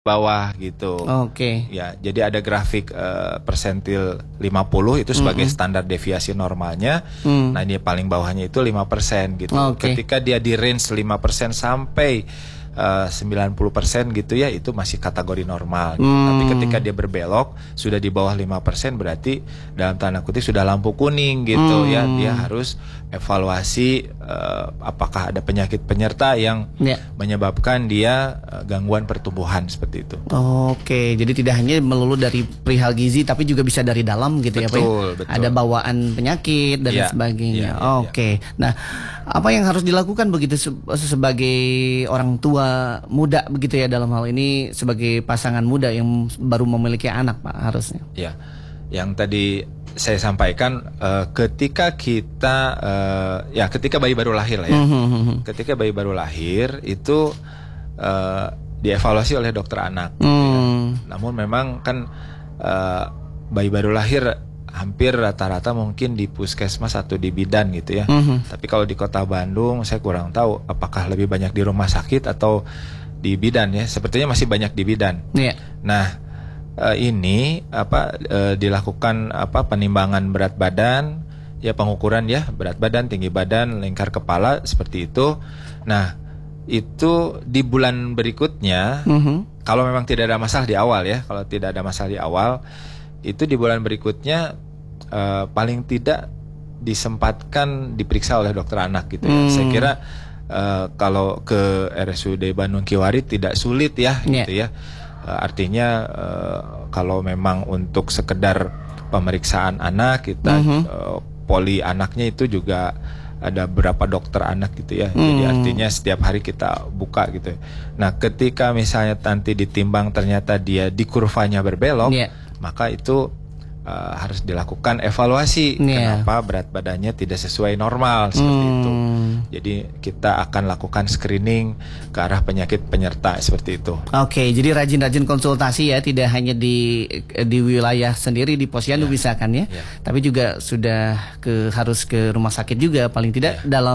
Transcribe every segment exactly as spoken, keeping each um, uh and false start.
bawah gitu. Oke. Ya, jadi ada grafik uh, persentil lima puluh itu sebagai Mm-mm. standar deviasi normalnya. Mm. Nah, ini paling bawahnya itu lima persen gitu. Oke. Ketika dia di range lima persen sampai uh, sembilan puluh persen gitu ya, itu masih kategori normal gitu. Mm. Tapi ketika dia berbelok sudah di bawah lima persen berarti dalam tanda kutip sudah lampu kuning gitu Mm. ya. Dia harus evaluasi uh, apakah ada penyakit penyerta yang Ya. menyebabkan dia uh, gangguan pertumbuhan seperti itu. Oke, jadi tidak hanya melulu dari perihal gizi, tapi juga bisa dari dalam gitu ya, Pak? Betul, betul. Ada bawaan penyakit dan Ya, sebagainya. ya, ya, Oke, nah apa yang harus dilakukan begitu se- sebagai orang tua muda begitu ya dalam hal ini sebagai pasangan muda yang baru memiliki anak, Pak, harusnya? Ya, yang tadi saya sampaikan uh, ketika kita uh, ya ketika bayi baru lahir lah ya, Mm-hmm. ketika bayi baru lahir itu uh, dievaluasi oleh dokter anak. Gitu ya. Mm. Namun memang kan uh, bayi baru lahir hampir rata-rata mungkin di puskesmas atau di bidan gitu ya. Mm-hmm. Tapi kalau di kota Bandung saya kurang tahu apakah lebih banyak di rumah sakit atau di bidan ya. Sepertinya masih banyak di bidan. Yeah. Nah. Uh, ini apa uh, dilakukan apa penimbangan berat badan ya, pengukuran ya berat badan, tinggi badan, lingkar kepala seperti itu. Nah, itu di bulan berikutnya Mm-hmm. kalau memang tidak ada masalah di awal ya, kalau tidak ada masalah di awal itu di bulan berikutnya uh, paling tidak disempatkan diperiksa oleh dokter anak gitu ya. Mm. Saya kira uh, kalau ke R S U D Bandung Kiwari tidak sulit ya Yeah. gitu ya. Uh, artinya uh, kalau memang untuk sekedar pemeriksaan anak kita Mm-hmm. uh, poli anaknya itu juga ada berapa dokter anak gitu ya. Mm. Jadi artinya setiap hari kita buka gitu. Nah, ketika misalnya nanti ditimbang ternyata dia di kurvanya berbelok, Yeah. maka itu uh, harus dilakukan evaluasi Yeah. kenapa berat badannya tidak sesuai normal seperti Mm. itu. Jadi kita akan lakukan screening ke arah penyakit penyerta seperti itu. Oke, jadi rajin-rajin konsultasi ya, tidak hanya di di wilayah sendiri di posyandu Ya. bisa kan ya, Ya. tapi juga sudah ke harus ke rumah sakit juga paling tidak Ya. dalam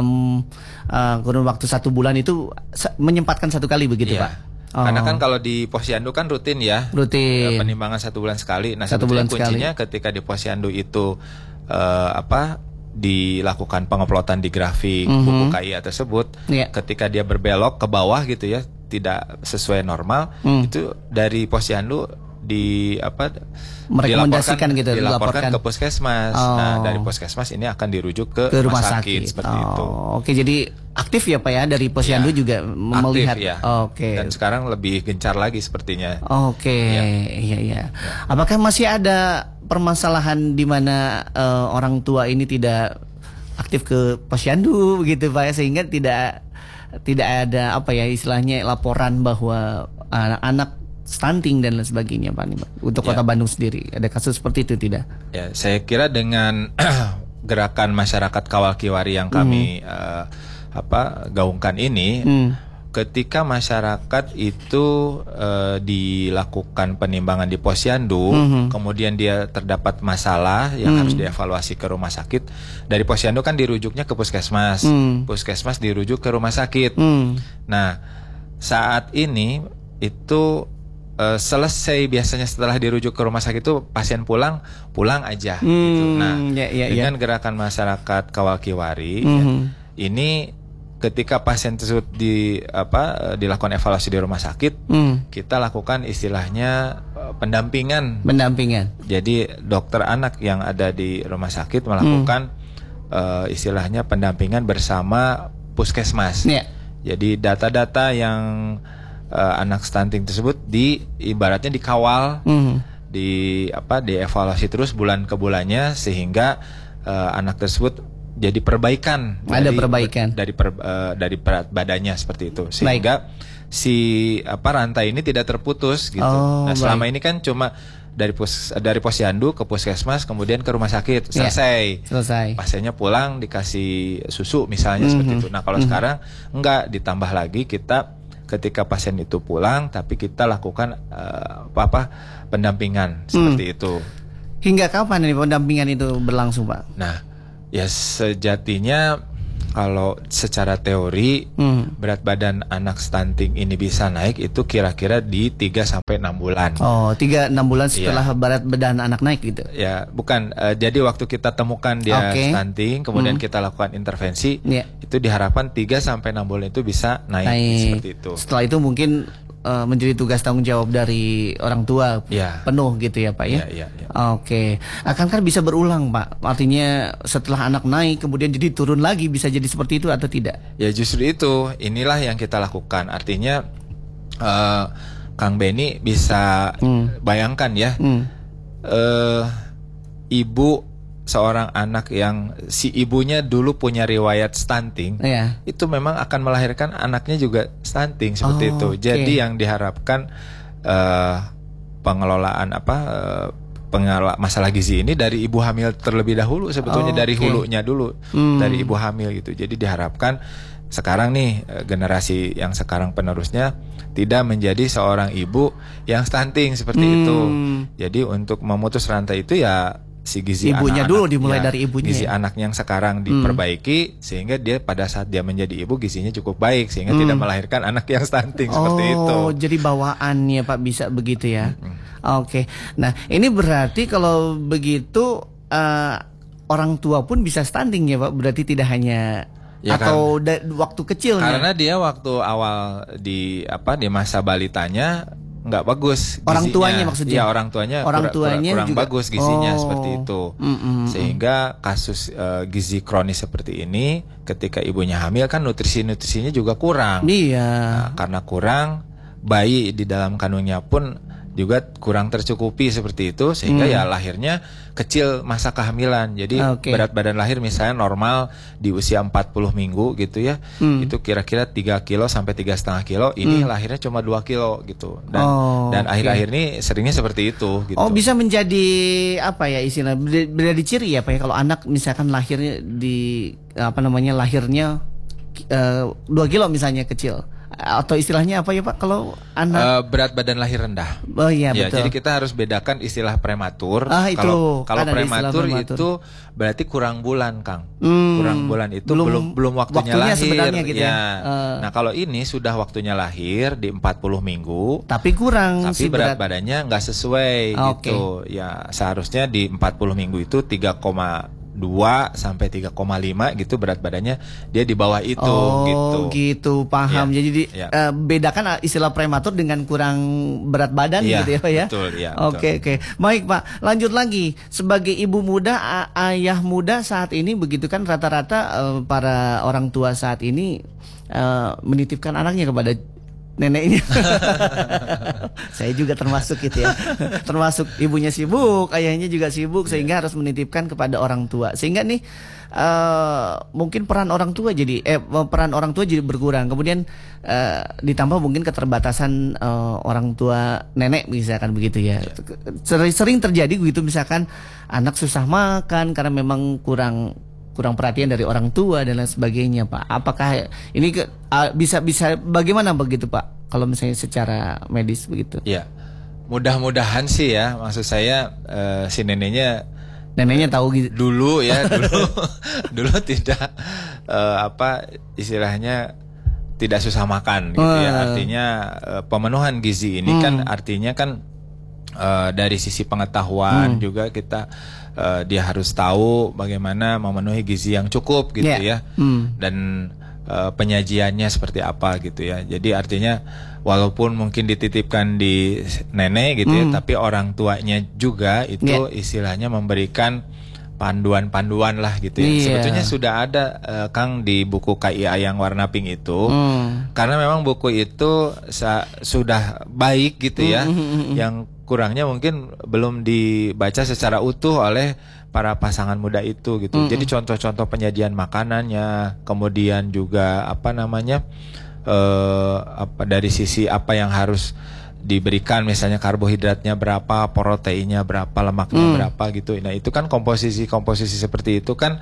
uh, kurun waktu satu bulan itu sa- menyempatkan satu kali begitu Iya. Pak. Karena Oh. kan kalau di posyandu kan rutin ya, Rutin. eh, penimbangan satu bulan sekali. Nah, Satu sebetulnya bulan kuncinya ketika di posyandu itu eh, apa dilakukan penguploadan di grafik Mhm. buku K I A tersebut. Iya. Ketika dia berbelok ke bawah gitu ya, tidak sesuai normal, Hmm. itu dari posyandu di apa Merekomendasikan dilaporkan, gitu, dilaporkan dilaporkan. ke puskesmas. Oh. Nah, dari puskesmas ini akan dirujuk ke, Ke rumah sakit, seperti oh, itu. Oke, jadi aktif ya Pak ya dari posyandu Ya, juga aktif melihat. ya. Oke. Dan sekarang lebih gencar lagi sepertinya. Oke, iya iya. Apakah masih ada permasalahan di mana eh, orang tua ini tidak aktif ke posyandu begitu Pak ya, sehingga tidak tidak ada apa ya istilahnya laporan bahwa anak-anak stunting dan lain sebagainya Pak nih, Pak. Untuk Ya. Kota Bandung sendiri ada kasus seperti itu tidak? Ya, saya kira dengan gerakan masyarakat Kawal Kiwari yang kami eh, apa gaungkan ini, Hmm. ketika masyarakat itu eh, dilakukan penimbangan di posyandu, Mhm. kemudian dia terdapat masalah yang Hmm. harus dievaluasi ke rumah sakit, dari posyandu kan dirujuknya ke puskesmas, Hmm. puskesmas dirujuk ke rumah sakit. Hmm. Nah, saat ini itu eh, selesai biasanya setelah dirujuk ke rumah sakit itu pasien pulang pulang aja gitu. Hmm, Nah, ya, ya, dengan gerakan masyarakat Kawal Kiwari ya, Mhm. ini ketika pasien tersebut di apa eh, dilakukan evaluasi di rumah sakit, Hmm. kita lakukan istilahnya eh, pendampingan. Pendampingan. Jadi dokter anak yang ada di rumah sakit melakukan eh, istilahnya pendampingan bersama puskesmas. Ya. Jadi data-data yang uh, anak stunting tersebut di ibaratnya dikawal, Mhm. di apa dievaluasi terus bulan ke bulannya sehingga uh, anak tersebut jadi perbaikan Ada perbaikan. dari per, uh, dari berat badannya seperti itu sehingga si apa rantai ini tidak terputus gitu. Oh, Nah, selama baik. ini kan cuma dari pus dari posyandu ke puskesmas kemudian ke rumah sakit Ya. selesai. Selesai. Pasiennya pulang dikasih susu misalnya seperti Mhm. itu. Nah, kalau Mhm. sekarang enggak, ditambah lagi kita ketika pasien itu pulang tapi kita lakukan uh, apa-apa pendampingan seperti itu. Hingga kapan ini pendampingan itu berlangsung Pak? Nah, ya sejatinya kalau secara teori Hmm. berat badan anak stunting ini bisa naik itu kira-kira di tiga sampai enam bulan. Oh, tiga enam bulan setelah Iya. berat badan anak naik gitu. Ya, bukan. eh, jadi waktu kita temukan dia Oke. stunting, kemudian Hmm. kita lakukan intervensi, Iya. itu diharapkan tiga sampai enam bulan itu bisa naik, Naik. seperti itu. Setelah itu mungkin eh, menjadi tugas tanggung jawab dari orang tua Ya. penuh gitu ya Pak ya. Iya, iya, iya. Oke, akan kan bisa berulang Pak. Artinya setelah anak naik kemudian jadi turun lagi, bisa jadi seperti itu atau tidak? Ya justru itu, inilah yang kita lakukan. Artinya eh, Kang Beni bisa Hmm. bayangkan ya, Hmm. eh, ibu seorang anak yang si ibunya dulu punya riwayat stunting, Iya. itu memang akan melahirkan anaknya juga stunting seperti Oh, itu. oke. Jadi yang diharapkan eh, pengelolaan apa eh, pengelola masalah gizi ini dari ibu hamil terlebih dahulu sebetulnya, Oh, dari oke. hulunya dulu, Hmm. dari ibu hamil gitu. Jadi diharapkan sekarang nih eh, generasi yang sekarang penerusnya tidak menjadi seorang ibu yang stunting seperti Hmm. itu. Jadi untuk memutus rantai itu ya si gizi Ibunya anak-anak, dulu dimulai ya, dari ibunya gizi ya? anak yang sekarang diperbaiki sehingga dia pada saat dia menjadi ibu gizinya cukup baik sehingga Hmm. tidak melahirkan anak yang stunting seperti itu. Oh, jadi bawaannya Pak bisa begitu ya. Oke. Nah, ini berarti kalau begitu eh, orang tua pun bisa stunting ya Pak. Berarti tidak hanya Ya, atau da- waktu kecilnya. Karena dia waktu awal di apa di masa balitanya nggak bagus gizinya. Orang tuanya maksudnya? Iya, orang tuanya Orang kura- tuanya kurang juga- bagus gizinya Oh. seperti itu. Mm, mm, mm. Sehingga kasus eh, gizi kronis seperti ini ketika ibunya hamil kan nutrisi-nutrisinya juga kurang. Iya. Nah, karena kurang, bayi di dalam kandungnya pun juga kurang tercukupi seperti itu sehingga Hmm. ya lahirnya kecil masa kehamilan. Jadi Oke. berat badan lahir misalnya normal di usia empat puluh minggu gitu ya. Hmm. Itu kira-kira tiga kilo sampai tiga setengah kilo. Ini Hmm. lahirnya cuma dua kilo gitu. Dan Oh, dan oke. akhir-akhir ini seringnya seperti itu gitu. Oh, bisa menjadi apa ya istilah ber- menjadi ciri ya Pak ya kalau anak misalkan lahirnya di apa namanya lahirnya eh, dua kilo misalnya kecil atau istilahnya apa ya Pak kalau anak Eh, berat badan lahir rendah. oh iya Ya, betul. jadi kita harus bedakan istilah prematur. Ah, itu. Kalau kalau Kan ada istilah prematur, prematur. itu berarti kurang bulan, Kang. Hmm, Kurang bulan itu belum- belum belum waktunya, waktunya lahir. sebenarnya gitu ya. Ya. Eh. Nah, kalau ini sudah waktunya lahir di empat puluh minggu. tapi kurang Tapi si berat, berat, badannya nggak sesuai Ah, gitu. Ya, seharusnya di empat puluh minggu itu tiga koma dua sampai tiga koma lima gitu berat badannya, dia di bawah itu oh gitu. gitu paham. Ya, Jadi di, ya. eh, bedakan istilah prematur dengan kurang berat badan Iya, gitu ya Pak ya. betul, iya, Oke oke. Baik Pak, lanjut lagi. Sebagai ibu muda, a- ayah muda saat ini begitu kan rata-rata eh, para orang tua saat ini eh, menitipkan anaknya kepada neneknya. Saya juga termasuk gitu ya. Termasuk ibunya sibuk, ayahnya juga sibuk sehingga harus menitipkan kepada orang tua. Sehingga nih eh, mungkin peran orang tua jadi eh peran orang tua jadi berkurang. Kemudian eh, ditambah mungkin keterbatasan eh, orang tua nenek misalkan begitu ya. Sering, sering terjadi begitu misalkan anak susah makan karena memang kurang kurang perhatian dari orang tua dan lain sebagainya, Pak. Apakah ini ke, uh, bisa bisa bagaimana begitu, Pak? Kalau misalnya secara medis begitu. Ya, mudah-mudahan sih ya. Maksud saya eh, si neneknya Neneknya tahu gitu. dulu ya dulu dulu tidak eh, apa istilahnya tidak susah makan gitu ya. Eh. Artinya eh, pemenuhan gizi ini Hmm. kan artinya kan eh, dari sisi pengetahuan Hmm. juga kita eh, dia harus tahu bagaimana memenuhi gizi yang cukup gitu Ya. ya. Hmm. Dan eh, penyajiannya seperti apa gitu ya. Jadi artinya walaupun mungkin dititipkan di nenek gitu ya, Hmm. tapi orang tuanya juga itu Ya. istilahnya memberikan panduan-panduan lah gitu ya. Iya. Sebetulnya sudah ada eh, Kang di buku K I A yang warna pink itu. Hmm. Karena memang buku itu sa- sudah baik gitu ya. Hmm, hmm, hmm, hmm. Yang kurangnya mungkin belum dibaca secara utuh oleh para pasangan muda itu gitu. Hmm, Jadi contoh-contoh penyajian makanannya, kemudian juga apa namanya eh apa dari sisi apa yang harus diberikan, misalnya karbohidratnya berapa, proteinnya berapa, lemaknya Hmm. berapa gitu. Nah, itu kan komposisi-komposisi seperti itu kan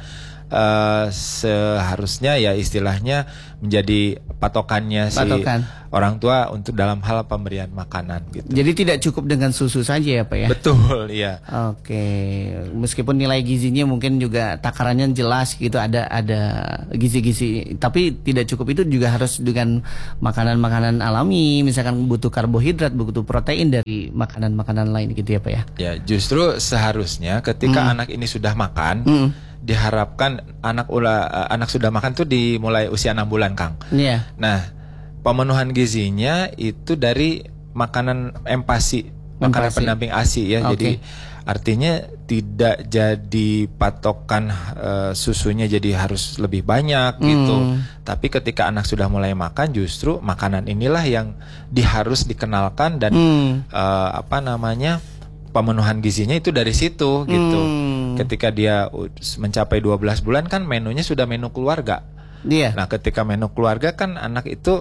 uh, seharusnya ya istilahnya menjadi patokannya Patokan. si orang tua untuk dalam hal pemberian makanan gitu. Jadi tidak cukup dengan susu saja ya Pak ya? Betul, iya. Oke, meskipun nilai gizinya mungkin juga takarannya jelas gitu, ada ada gizi-gizi, tapi tidak cukup, itu juga harus dengan makanan-makanan alami, misalkan butuh karbohidrat, butuh protein dari makanan-makanan lain gitu ya Pak ya? Ya, justru seharusnya ketika Hmm. anak ini sudah makan, Hmm. diharapkan anak ula anak sudah makan tuh dimulai usia enam bulan, Kang. Iya. Nah, pemenuhan gizinya itu dari makanan empasi, makanan Empasi. pendamping ASI ya. Oke. Jadi artinya tidak jadi patokan eh, susunya jadi harus lebih banyak gitu. Hmm. Tapi ketika anak sudah mulai makan, justru makanan inilah yang diharus dikenalkan dan Hmm. eh, apa namanya? pemenuhan gizinya itu dari situ gitu. Hmm. Ketika dia u- mencapai dua belas bulan kan menunya sudah menu keluarga. Iya. Nah, ketika menu keluarga kan anak itu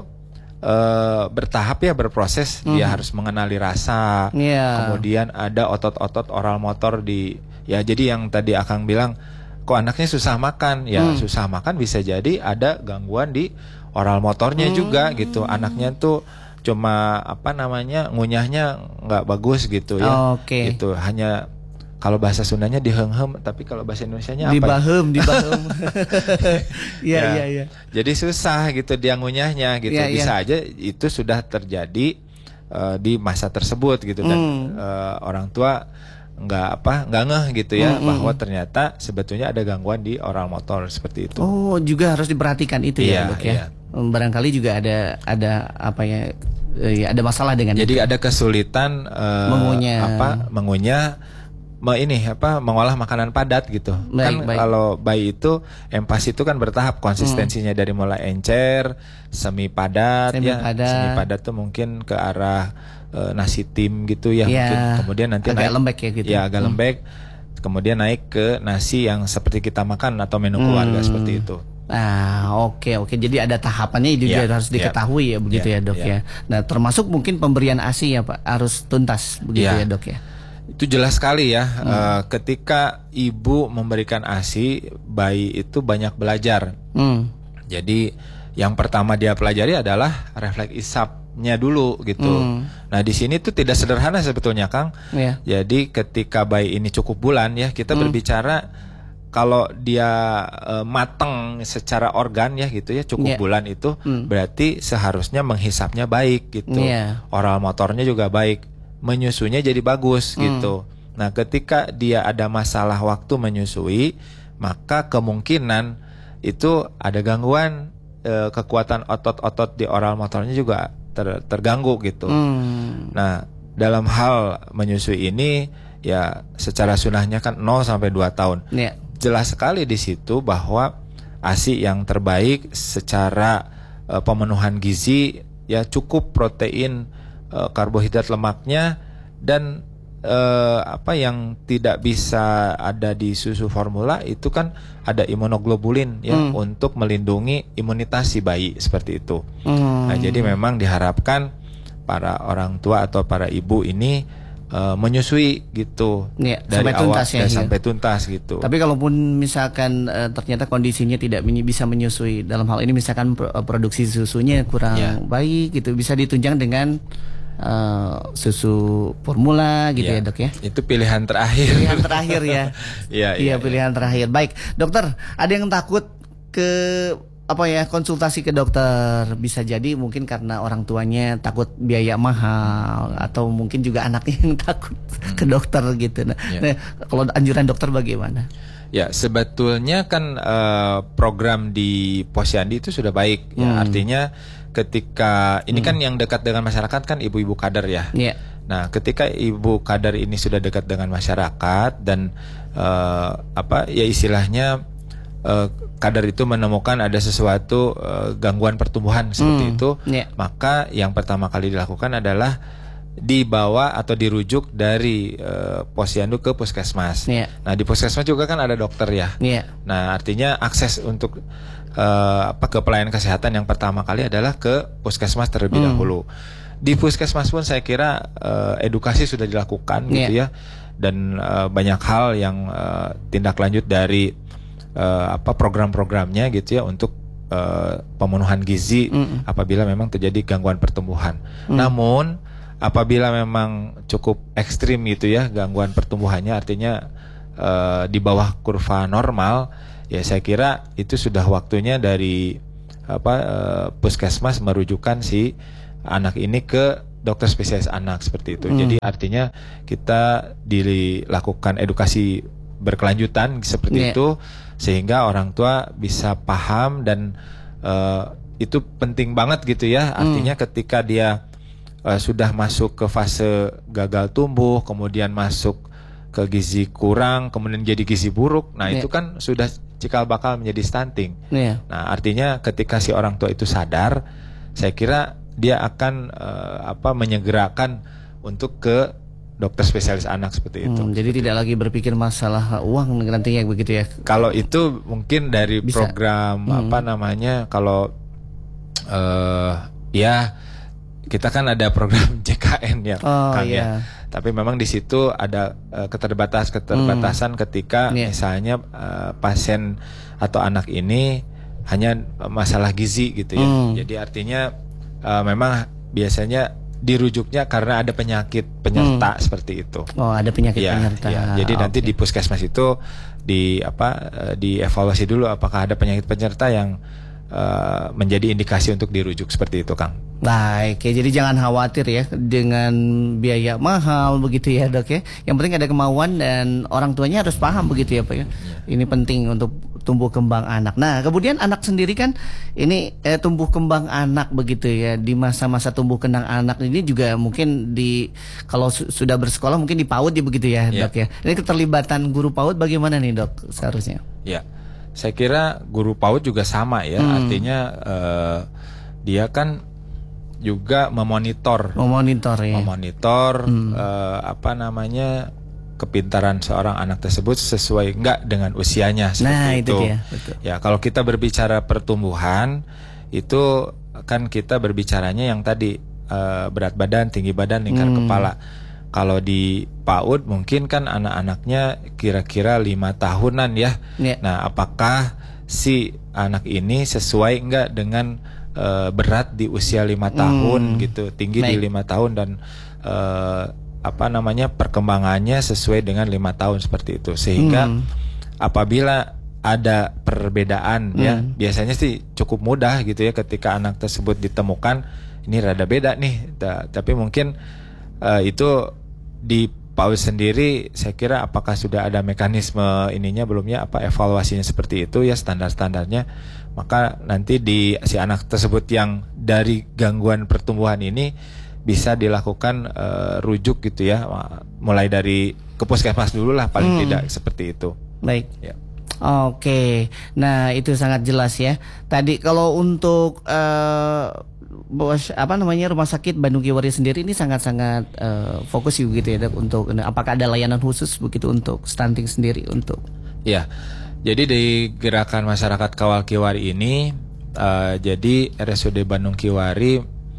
eh, bertahap ya, berproses. Dia harus mengenali rasa. Iya. Kemudian ada otot-otot oral motor di, ya jadi yang tadi Akang bilang, kok anaknya susah makan? Ya Hmm. susah makan bisa jadi ada gangguan di oral motornya juga gitu. Anaknya tuh cuma apa namanya ngunyahnya nggak bagus gitu ya. Oke. Gitu, hanya kalau bahasa Sundanya dihenghem, tapi kalau bahasa Indonesianya apa? ya? Dibahem, dibahem. Iya, Ya. iya, iya. Jadi susah gitu dia ngunyahnya gitu. Iya, Bisa iya. aja itu sudah terjadi eh, di masa tersebut gitu, dan Hmm. eh, orang tua nggak apa nggak ngeh gitu ya, Hmm, hmm, bahwa ternyata sebetulnya ada gangguan di oral motor seperti itu. Oh, juga harus diperhatikan itu Iya, ya, Dok ya. iya. Barangkali juga ada ada apa ya? eh, ya, ada masalah dengan Jadi itu. ada kesulitan eh, Mengunyah. apa mengunyah me- ini apa mengolah makanan padat gitu. Baik, Kan baik. kalau bayi itu empasi itu kan bertahap konsistensinya, dari mulai encer, semi padat Semi ya. padat. Semi padat tuh mungkin ke arah eh, nasi tim gitu ya, Ya, mungkin. Kemudian nanti agak naik, lembek ya gitu. Ya, agak Hmm. lembek. Kemudian naik ke nasi yang seperti kita makan atau menu keluarga Hmm. seperti itu. Ah, oke oke. Jadi ada tahapannya itu Ya, juga harus ya. diketahui ya, begitu Ya, ya, Dok ya. ya. Nah, termasuk mungkin pemberian ASI ya, Pak, harus tuntas begitu Ya. ya, Dok ya. Itu jelas sekali ya. Hmm. Eh, ketika ibu memberikan ASI, bayi itu banyak belajar. Hmm. Jadi yang pertama dia pelajari adalah refleks isapnya dulu gitu. Hmm. Nah, di sini tuh tidak sederhana sebetulnya, Kang. Ya. Jadi ketika bayi ini cukup bulan ya, kita Hmm. berbicara kalau dia eh, mateng secara organ ya gitu ya, cukup Ya. bulan itu Hmm. berarti seharusnya menghisapnya baik gitu. Ya. Oral motornya juga baik, menyusunya jadi bagus Hmm. gitu. Nah, ketika dia ada masalah waktu menyusui, maka kemungkinan itu ada gangguan, eh, kekuatan otot-otot di oral motornya juga ter- terganggu gitu. Hmm. Nah, dalam hal menyusui ini ya secara sunahnya kan nol sampai dua tahun. Ya. Jelas sekali di situ bahwa ASI yang terbaik secara eh, pemenuhan gizi ya cukup protein, eh, karbohidrat, lemaknya, dan eh, apa yang tidak bisa ada di susu formula itu kan ada imunoglobulin ya, Hmm. untuk melindungi imunitas si bayi seperti itu. Hmm. Nah, jadi memang diharapkan para orang tua atau para ibu ini uh, menyusui gitu Ya, dari sampai awal tuntas ya, dan ya. sampai tuntas gitu. Tapi kalaupun misalkan eh, ternyata kondisinya tidak menye- bisa menyusui, dalam hal ini misalkan pro- produksi susunya kurang Ya. baik gitu, bisa ditunjang dengan eh, susu formula gitu ya, Dok ya. Itu pilihan terakhir. Pilihan terakhir ya. Iya, Iya, pilihan terakhir. Baik, dokter, ada yang takut ke apa ya, konsultasi ke dokter, bisa jadi mungkin karena orang tuanya takut biaya mahal, atau mungkin juga anaknya yang takut ke dokter gitu. Nah, Ya. nah, kalau anjuran dokter bagaimana? Ya, sebetulnya kan eh, program di Posyandu itu sudah baik ya. Hmm. Artinya ketika ini kan yang dekat dengan masyarakat kan ibu-ibu kader ya. Iya. Nah, ketika ibu kader ini sudah dekat dengan masyarakat dan eh, apa ya istilahnya eh, kader itu menemukan ada sesuatu eh, gangguan pertumbuhan seperti Hmm, itu, iya. maka yang pertama kali dilakukan adalah dibawa atau dirujuk dari eh, Posyandu ke puskesmas. Iya. Nah, di puskesmas juga kan ada dokter ya. Iya. Nah, artinya akses untuk eh, apa ke pelayanan kesehatan yang pertama kali adalah ke puskesmas terlebih Hmm. dahulu. Di puskesmas pun saya kira eh, edukasi sudah dilakukan gitu Iya. ya, dan eh, banyak hal yang eh, tindak lanjut dari uh, apa program-programnya gitu ya untuk uh, pemenuhan gizi mm. apabila memang terjadi gangguan pertumbuhan. Mm. Namun apabila memang cukup ekstrim gitu ya gangguan pertumbuhannya, artinya uh, di bawah kurva normal, ya saya kira itu sudah waktunya dari apa uh, puskesmas merujukan si anak ini ke dokter spesialis anak seperti itu. Hmm. Jadi artinya kita dilakukan edukasi berkelanjutan seperti yeah. itu sehingga orang tua bisa paham dan uh, itu penting banget gitu ya. Artinya hmm. ketika dia uh, sudah masuk ke fase gagal tumbuh, kemudian masuk ke gizi kurang, kemudian jadi gizi buruk. Nah, yeah. itu kan sudah cikal bakal menjadi stunting. Yeah. Nah, artinya ketika si orang tua itu sadar, saya kira dia akan uh, apa menyegerakan untuk ke dokter spesialis anak seperti itu. Hmm, jadi seperti tidak itu. Lagi berpikir masalah uang nantinya begitu ya. Kalau itu mungkin dari bisa. Program hmm. apa namanya kalau uh, ya kita kan ada program J K N ya, oh, Kang yeah. ya. Tapi memang di situ ada uh, keterbatas keterbatasan hmm. ketika yeah. misalnya uh, pasien atau anak ini hanya masalah gizi gitu ya. Hmm. Jadi artinya Uh, memang biasanya dirujuknya karena ada penyakit penyerta hmm. seperti itu. Oh, ada penyakit ya, penyerta. Ya. Jadi okay. nanti di puskesmas itu di apa uh, dievaluasi dulu apakah ada penyakit penyerta yang uh, menjadi indikasi untuk dirujuk seperti itu, Kang. Baik, ya, jadi jangan khawatir ya dengan biaya mahal begitu ya dok ya. Yang penting ada kemauan dan orang tuanya harus paham begitu ya Pak ya. Ya. Ini penting untuk tumbuh kembang anak. Nah kemudian anak sendiri kan ini eh, tumbuh kembang anak begitu ya. Di masa-masa tumbuh kembang anak ini juga mungkin di kalau su sudah bersekolah mungkin di PAUD ya begitu ya, ya dok ya. Ini keterlibatan guru PAUD bagaimana nih dok seharusnya? Ya, saya kira guru PAUD juga sama ya. Hmm. Artinya uh, dia kan juga memonitor, memonitor ya, memonitor hmm. uh, apa namanya kepintaran seorang anak tersebut sesuai enggak dengan usianya seperti nah, itu. itu dia, betul. Ya kalau kita berbicara pertumbuhan itu kan kita berbicaranya yang tadi uh, berat badan, tinggi badan, lingkar hmm. kepala. Kalau di PAUD mungkin kan anak-anaknya kira-kira lima tahunan ya. Yeah. Nah apakah si anak ini sesuai enggak dengan Uh, berat di usia lima tahun hmm. gitu, tinggi Baik. di lima tahun dan uh, apa namanya perkembangannya sesuai dengan lima tahun seperti itu, sehingga hmm. apabila ada perbedaan hmm. ya biasanya sih cukup mudah gitu ya ketika anak tersebut ditemukan ini rada beda nih, da, tapi mungkin uh, itu di PAUD sendiri saya kira apakah sudah ada mekanisme ininya belumnya apa evaluasinya seperti itu ya standar-standarnya, maka nanti di si anak tersebut yang dari gangguan pertumbuhan ini bisa dilakukan uh, rujuk gitu ya, mulai dari ke puskesmas dulu lah paling hmm. tidak seperti itu. Baik. Ya. Oke, nah itu sangat jelas ya. Tadi kalau untuk uh, bos apa namanya rumah sakit Bandung Kiwari sendiri ini sangat-sangat uh, fokus gitu ya dok, untuk apakah ada layanan khusus begitu untuk stunting sendiri untuk? Ya, jadi di gerakan masyarakat Kawal Kiwari ini, uh, jadi R S U D Bandung Kiwari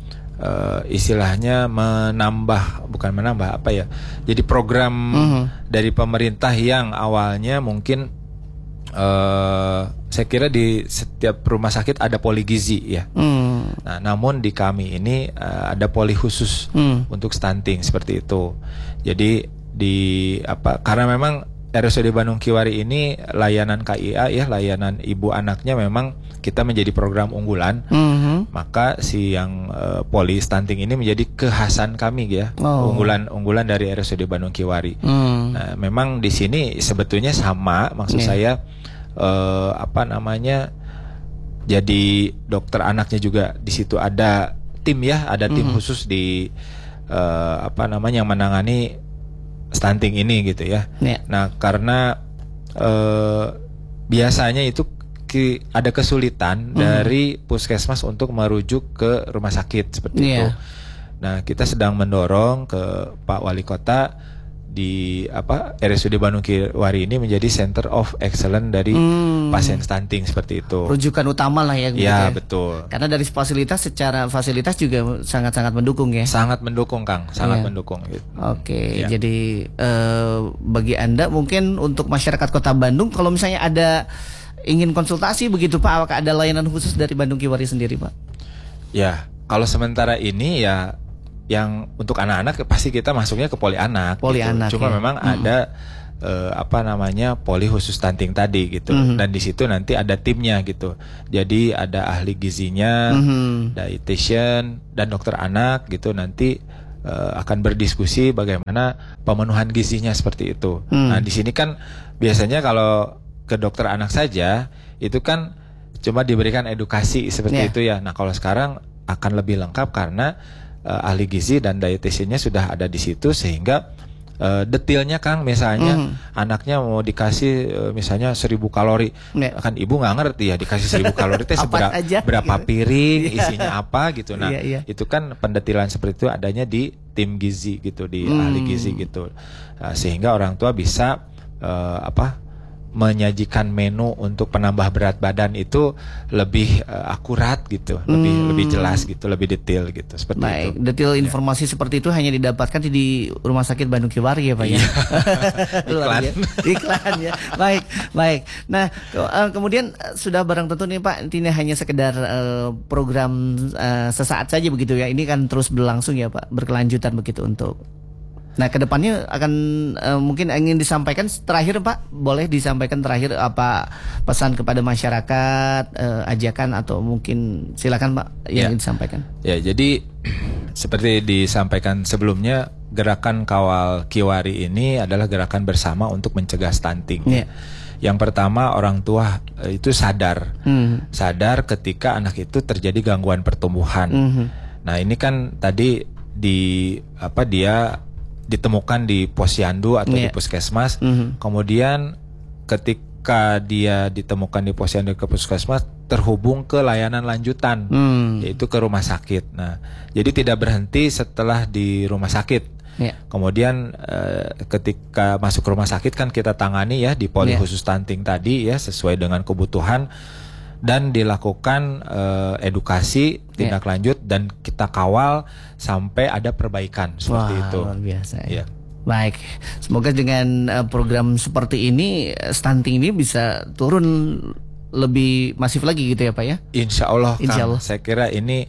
uh, istilahnya menambah, bukan menambah apa ya? Jadi program uh-huh. dari pemerintah yang awalnya mungkin Uh, saya kira di setiap rumah sakit ada poli gizi ya. Hmm. Nah, namun di kami ini uh, ada poli khusus hmm. untuk stunting seperti itu. Jadi di apa? Karena memang R S U D Bandung Kiwari ini layanan K I A ya, layanan ibu anaknya memang kita menjadi program unggulan. Hmm. Maka si yang uh, poli stunting ini menjadi kekhasan kami ya, oh. unggulan unggulan dari R S U D Bandung Kiwari. Hmm. Nah, memang di sini sebetulnya sama, maksud yeah. saya. Uh, apa namanya jadi dokter anaknya juga di situ ada tim ya, ada tim mm-hmm. khusus di uh, apa namanya yang menangani stunting ini gitu ya. Yeah. Nah karena uh, biasanya itu ki, ada kesulitan mm-hmm. dari puskesmas untuk merujuk ke rumah sakit seperti yeah. itu. Nah kita sedang mendorong ke Pak Wali Kota di apa R S U D Bandung Kiwari ini menjadi Center of Excellence dari hmm. pasien stunting seperti itu. Rujukan utama lah ya. Ya, ya betul. Karena dari fasilitas secara fasilitas juga sangat-sangat mendukung ya. Sangat mendukung Kang, sangat ya. mendukung. Gitu. Oke, ya. Jadi uh, bagi Anda mungkin untuk masyarakat Kota Bandung kalau misalnya ada ingin konsultasi begitu Pak, apakah ada layanan khusus dari Bandung Kiwari sendiri Pak? Ya, kalau sementara ini ya yang untuk anak-anak pasti kita masuknya ke poli anak. Poli gitu. anak. Cuma ya. memang hmm. ada eh, apa namanya poli khusus stunting tadi gitu. Hmm. Dan di situ nanti ada timnya gitu. Jadi ada ahli gizinya, Hmm. dietitian dan dokter anak gitu nanti eh, akan berdiskusi bagaimana pemenuhan gizinya seperti itu. Hmm. Nah di sini kan biasanya kalau ke dokter anak saja itu kan cuma diberikan edukasi seperti Yeah. itu ya. Nah kalau sekarang akan lebih lengkap karena uh, ahli gizi dan dietitiannya sudah ada di situ sehingga uh, detailnya Kang misalnya Mm. anaknya mau dikasih uh, misalnya seribu kalori, Yeah. kan ibu nggak ngerti ya dikasih seribu kalori itu Apa sebera- aja, berapa gitu. piring Yeah. isinya apa gitu. Nah Yeah, yeah. itu kan pendetilan seperti itu adanya di tim gizi gitu di Hmm. ahli gizi gitu. Nah, sehingga orang tua bisa uh, apa menyajikan menu untuk penambah berat badan itu lebih uh, akurat gitu, lebih Hmm. lebih jelas gitu, lebih detail gitu seperti Baik, itu. detail informasi seperti itu hanya didapatkan di Rumah Sakit Bandung Kiwari ya Pak ya. Luar Iklan. biasa. Iklan ya. Baik, baik. Nah, ke- eh, kemudian eh, sudah barang tentu nih Pak, ini hanya sekedar eh, program eh, sesaat saja begitu ya. Ini kan terus berlangsung ya Pak, berkelanjutan begitu untuk. Nah, kedepannya akan eh, mungkin ingin disampaikan terakhir Pak, boleh disampaikan terakhir apa pesan kepada masyarakat, eh, ajakan atau mungkin silakan Pak yang Ya. ingin disampaikan. Ya, jadi seperti disampaikan sebelumnya, gerakan Kawal Kiwari ini adalah gerakan bersama untuk mencegah stunting. Ya. Yang pertama orang tua eh, itu sadar, Hmm. sadar ketika anak itu terjadi gangguan pertumbuhan. Mhm. Nah ini kan tadi di apa dia ditemukan di posyandu atau di Iya. puskesmas. Mhm. Kemudian ketika dia ditemukan di posyandu ke puskesmas terhubung ke layanan lanjutan, Hmm. yaitu ke rumah sakit. Nah jadi tidak berhenti setelah di rumah sakit. Ya. Kemudian eh, ketika masuk ke rumah sakit kan kita tangani ya di poli Iya. khusus stunting tadi ya sesuai dengan kebutuhan dan dilakukan eh, edukasi tindak lanjut dan kita kawal sampai ada perbaikan seperti Wah, itu. luar biasa ya. Ya. Baik, semoga dengan uh, program seperti ini uh, stunting ini bisa turun lebih masif lagi gitu ya Pak ya. Insya Allah, Kang. Insya Allah. Saya kira ini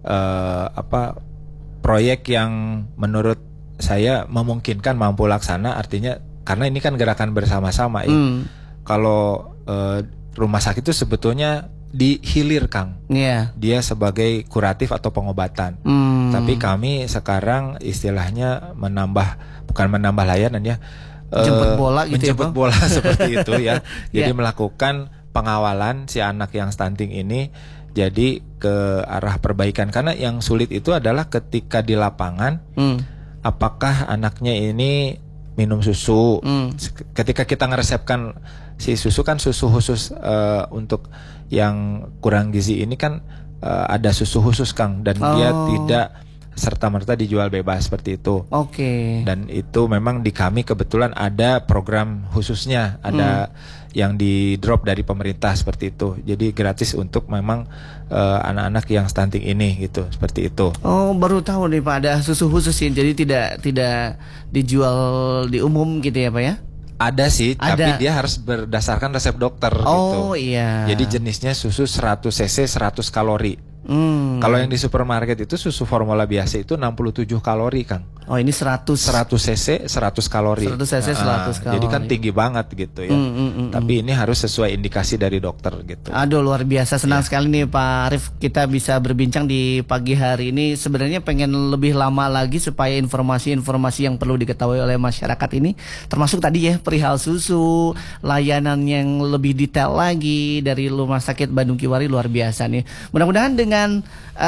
eh, apa proyek yang menurut saya memungkinkan mampu laksana. Artinya karena ini kan gerakan bersama-sama ya. Hmm. Kalau eh, rumah sakit itu sebetulnya dihilir Kang. Iya. Dia sebagai kuratif atau pengobatan. Hmm. Tapi kami sekarang istilahnya menambah, bukan menambah layanan ya, eh, Menjemput bola gitu ya, menjemput Bang? bola seperti itu ya. Jadi Ya. melakukan pengawalan si anak yang stunting ini jadi ke arah perbaikan. Karena yang sulit itu adalah ketika di lapangan, Hmm. apakah anaknya ini minum susu. Hmm. Ketika kita ngeresepkan si susu kan susu khusus eh, untuk yang kurang gizi ini kan eh, ada susu khusus Kang dan dia Oh. tidak serta-merta dijual bebas seperti itu. Oke. Dan itu memang di kami kebetulan ada program khususnya, ada yang di drop dari pemerintah seperti itu. Jadi gratis untuk memang eh, anak-anak yang stunting ini gitu, seperti itu. Oh, baru tahu nih Pak ada susu khusus sih. Jadi tidak tidak dijual di umum gitu ya Pak ya? Ada sih, Ada. tapi dia harus berdasarkan resep dokter Oh gitu. iya. Jadi jenisnya susu seratus cc seratus kalori. Hmm. Kalau yang di supermarket itu susu formula biasa itu enam puluh tujuh kalori, Kang. Oh, ini seratus. seratus cc seratus kalori. seratus cc Ah, seratus Jadi kan kalori. tinggi banget gitu ya. Hmm, hmm, hmm, Tapi ini harus sesuai indikasi dari dokter gitu. Aduh luar biasa, senang Ya. sekali nih Pak Arif kita bisa berbincang di pagi hari ini. Sebenarnya pengen lebih lama lagi supaya informasi-informasi yang perlu diketahui oleh masyarakat ini termasuk tadi ya perihal susu, layanan yang lebih detail lagi dari Rumah Sakit Bandung Kiwari luar biasa nih. Mudah-mudahan dengan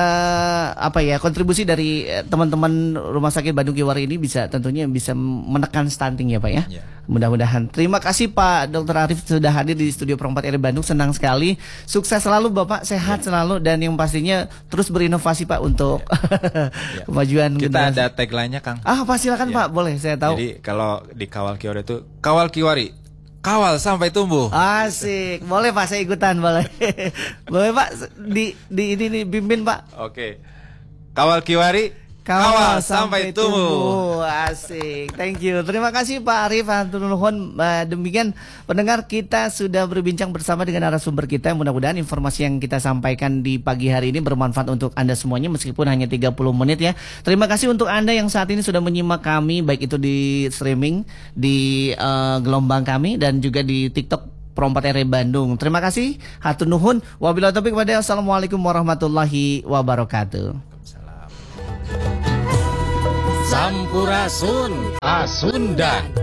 eh, apa ya kontribusi dari eh, teman-teman Rumah Sakit Bandung Kiwari ini bisa tentunya bisa menekan stunting ya Pak ya. Ya. Mudah-mudahan. Terima kasih Pak Dokter Arif sudah hadir di studio Pro empat R I Bandung. Senang sekali. Sukses selalu Bapak, sehat selalu dan yang pastinya terus berinovasi Pak untuk Ya. kemajuan Kita generasi. ada tagline-nya, Kang. Ah, Pak silakan Ya. Pak, boleh saya tahu. Jadi kalau di Kawal Kiwari itu Kawal Kiwari, kawal sampai tumbuh. Asik. Boleh Pak saya ikutan, boleh. Boleh Pak di di ini nih pimpin Pak. Oke. Kawal Kiwari, kawal sampai tumbuh. Asik, thank you. Terima kasih Pak Arif hatur nuhun. Uh, demikian pendengar, kita sudah berbincang bersama dengan narasumber kita. Mudah-mudahan informasi yang kita sampaikan di pagi hari ini bermanfaat untuk Anda semuanya meskipun hanya tiga puluh menit ya. Terima kasih untuk Anda yang saat ini sudah menyimak kami baik itu di streaming di uh, gelombang kami dan juga di TikTok Pro empat R Bandung. Terima kasih. Hatur nuhun. Wabillahi taufiq wal hidayah. Assalamualaikum warahmatullahi wabarakatuh. Sampurasun Pasundan.